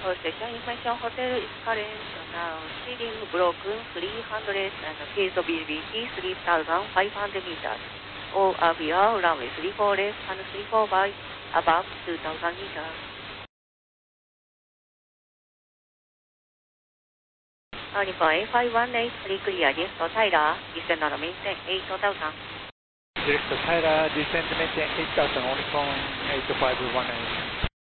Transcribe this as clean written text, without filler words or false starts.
station information, hotel is current now. Ceiling broken 300 and case of visibility 3,500 meters. All aviar runway 34 left and 34 by above 2,000 meters. Nippon A518, free clear, direct Tyler, descend on maintain 8,000. Direct Tyler, descend maintain 8,000, Nippon 8518.